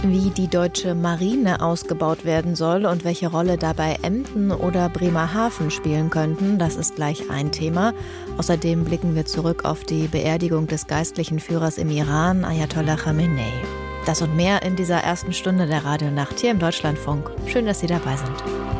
Wie die deutsche Marine ausgebaut werden soll und welche Rolle dabei Emden oder Bremerhaven spielen könnten, das ist gleich ein Thema. Außerdem blicken wir zurück auf die Beerdigung des geistlichen Führers im Iran, Ayatollah Khamenei. Das und mehr in dieser ersten Stunde der Radionacht hier im Deutschlandfunk. Schön, dass Sie dabei sind.